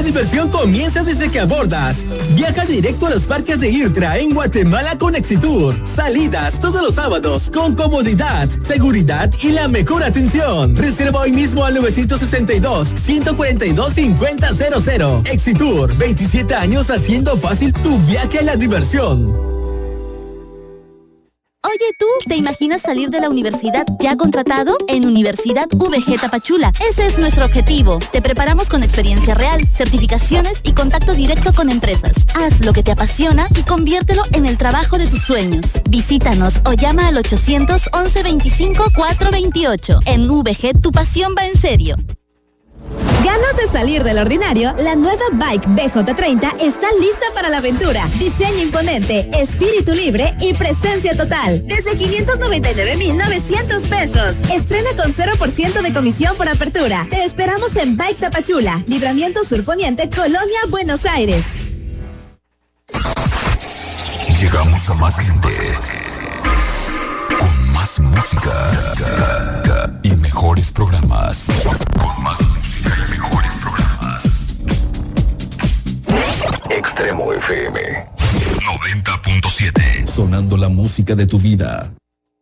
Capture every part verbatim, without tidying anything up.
La diversión comienza desde que abordas. Viaja directo a los parques de IRTRA en Guatemala con Exitour. Salidas todos los sábados con comodidad, seguridad y la mejor atención. Reserva hoy mismo al nueve seis dos, uno cuatro dos, cinco cero cero cero. Exitour, veintisiete años haciendo fácil tu viaje a la diversión. Oye tú, ¿te imaginas salir de la universidad ya contratado? En Universidad V G Tapachula, ese es nuestro objetivo. Te preparamos con experiencia real, certificaciones y contacto directo con empresas. Haz lo que te apasiona y conviértelo en el trabajo de tus sueños. Visítanos o llama al ochocientos once veinticinco cuatrocientos veintiocho. En V G tu pasión va en serio. ¿Ganas de salir del ordinario? La nueva Bike B J treinta está lista para la aventura. Diseño imponente, espíritu libre y presencia total. Desde quinientos noventa y nueve mil novecientos pesos. Estrena con cero por ciento de comisión por apertura. Te esperamos en Bike Tapachula, Libramiento Sur Poniente, Colonia Buenos Aires. Llegamos a más gente. Con más música y mejores programas. Con más música y mejores programas. Extremo F M noventa punto siete. Sonando la música de tu vida.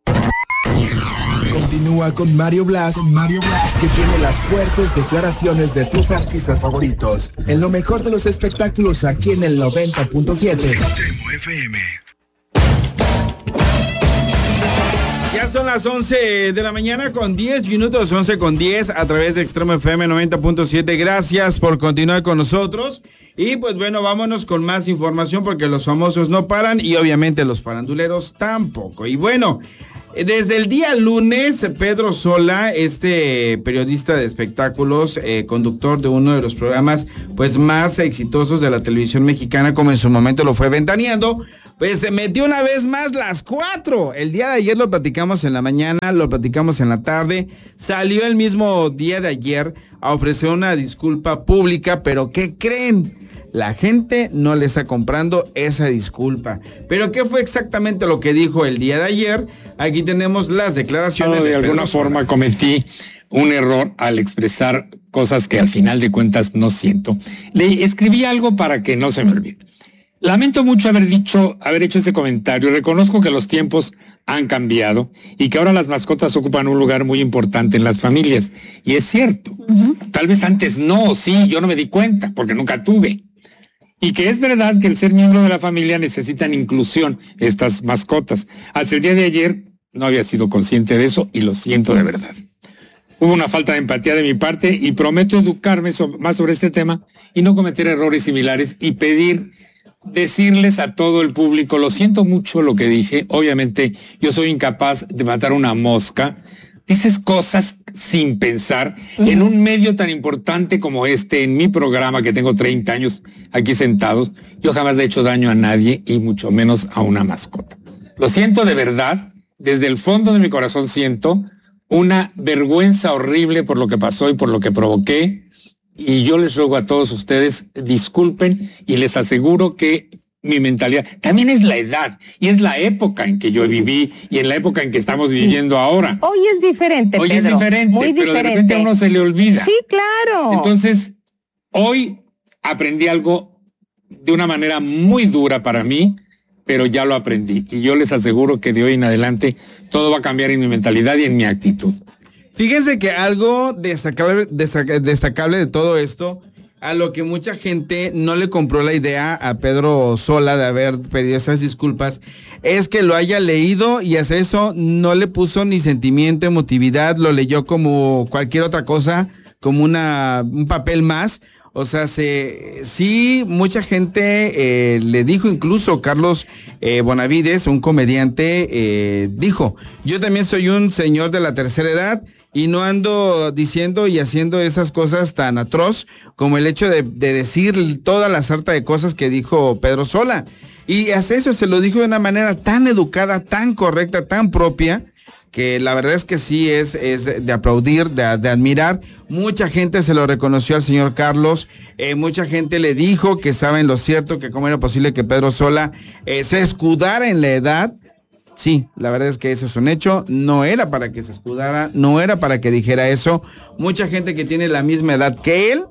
Continúa con Mario Blas, Mario Blas, que tiene las fuertes declaraciones de tus artistas favoritos. En lo mejor de los espectáculos aquí en el noventa punto siete. Extremo F M. Ya son las once de la mañana con diez minutos, once con diez a través de Extremo F M noventa punto siete. Gracias por continuar con nosotros. Y pues bueno, vámonos con más información porque los famosos no paran y obviamente los faranduleros tampoco. Y bueno, desde el día lunes, Pedro Sola, este periodista de espectáculos, eh, conductor de uno de los programas pues más exitosos de la televisión mexicana, como en su momento lo fue Ventaneando, pues se metió una vez más las cuatro. El día de ayer lo platicamos en la mañana, lo platicamos en la tarde. Salió el mismo día de ayer a ofrecer una disculpa pública, pero ¿qué creen? La gente no le está comprando esa disculpa. ¿Pero qué fue exactamente lo que dijo el día de ayer? Aquí tenemos las declaraciones. No, de, de alguna forma cometí un error al expresar cosas que al final de cuentas no siento. Le escribí algo para que no se me olvide. Lamento mucho haber dicho, haber hecho ese comentario. Reconozco que los tiempos han cambiado y que ahora las mascotas ocupan un lugar muy importante en las familias. Y es cierto. Uh-huh. Tal vez antes no, sí, yo no me di cuenta porque nunca tuve. Y que es verdad que el ser miembro de la familia necesitan inclusión, estas mascotas. Hasta el día de ayer no había sido consciente de eso y lo siento de verdad. Hubo una falta de empatía de mi parte y prometo educarme so- más sobre este tema y no cometer errores similares y pedir... decirles a todo el público, lo siento mucho lo que dije, obviamente yo soy incapaz de matar una mosca, dices cosas sin pensar, uh-huh. En un medio tan importante como este, en mi programa que tengo treinta años aquí sentados, yo jamás le he hecho daño a nadie y mucho menos a una mascota. Lo siento de verdad, desde el fondo de mi corazón siento una vergüenza horrible por lo que pasó y por lo que provoqué. Y yo les ruego a todos ustedes, disculpen y les aseguro que mi mentalidad también es la edad y es la época en que yo viví y en la época en que estamos viviendo ahora. Hoy es diferente, Hoy Pedro. es diferente, Muy pero diferente. de repente a uno se le olvida. Sí, claro. Entonces, hoy aprendí algo de una manera muy dura para mí, pero ya lo aprendí. Y yo les aseguro que de hoy en adelante todo va a cambiar en mi mentalidad y en mi actitud. Fíjense que algo destacable, destacable de todo esto, a lo que mucha gente no le compró la idea a Pedro Sola de haber pedido esas disculpas, es que lo haya leído y hacia eso no le puso ni sentimiento, emotividad, lo leyó como cualquier otra cosa, como una, un papel más. O sea, se, sí, mucha gente eh, le dijo, incluso Carlos eh, Bonavides, un comediante, eh, dijo, yo también soy un señor de la tercera edad y no ando diciendo y haciendo esas cosas tan atroz como el hecho de, de decir toda la sarta de cosas que dijo Pedro Sola. Y hace eso, se lo dijo de una manera tan educada, tan correcta, tan propia, que la verdad es que sí es, es de aplaudir, de, de admirar. Mucha gente se lo reconoció al señor Carlos, eh, mucha gente le dijo que estaba en lo cierto, que cómo era posible que Pedro Sola eh, se escudara en la edad. Sí, la verdad es que eso es un hecho, no era para que se escudara, no era para que dijera eso. Mucha gente que tiene la misma edad que él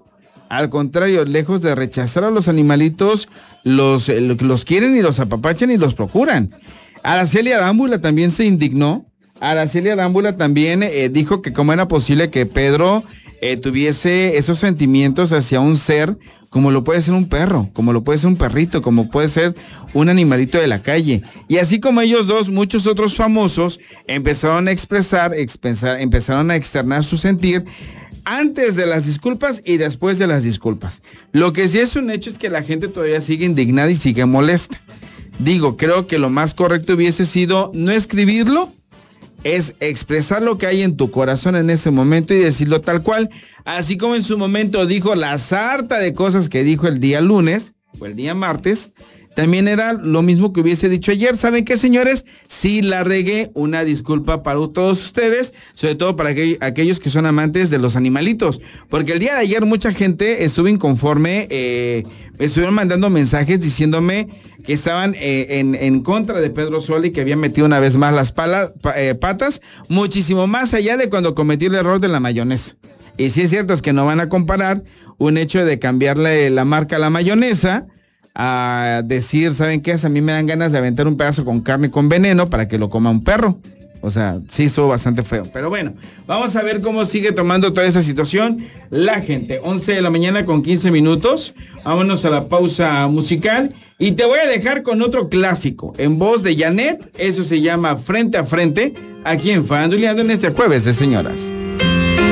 Al contrario, lejos de rechazar a los animalitos, los, los quieren y los apapachan y los procuran. Araceli Arámbula también se indignó. Araceli Arámbula también eh, dijo que cómo era posible que Pedro eh, tuviese esos sentimientos hacia un ser como lo puede ser un perro, como lo puede ser un perrito, como puede ser un animalito de la calle. Y así como ellos dos, muchos otros famosos empezaron a expresar, expresar empezaron a externar su sentir antes de las disculpas y después de las disculpas. Lo que sí es un hecho es que la gente todavía sigue indignada y sigue molesta. Digo, creo que lo más correcto hubiese sido no escribirlo, es expresar lo que hay en tu corazón en ese momento y decirlo tal cual, así como en su momento dijo la sarta de cosas que dijo el día lunes o el día martes. También era lo mismo que hubiese dicho ayer. ¿Saben qué, señores? Sí la regué, una disculpa para todos ustedes, sobre todo para aqu- aquellos que son amantes de los animalitos, porque el día de ayer mucha gente estuvo inconforme, eh, estuvieron mandando mensajes diciéndome que estaban eh, en, en contra de Pedro Sola y que habían metido una vez más las pala, pa, eh, patas, muchísimo más allá de cuando cometió el error de la mayonesa. Y sí es cierto, es que no van a comparar un hecho de cambiarle la marca a la mayonesa a decir, ¿saben qué? A mí me dan ganas de aventar un pedazo con carne con veneno para que lo coma un perro. O sea, sí estuvo bastante feo. Pero bueno, vamos a ver cómo sigue tomando toda esa situación la gente. once de la mañana con quince minutos. Vámonos a la pausa musical. Y te voy a dejar con otro clásico. En voz de Janet. Eso se llama Frente a Frente. Aquí en Faranduleando en este jueves de señoras.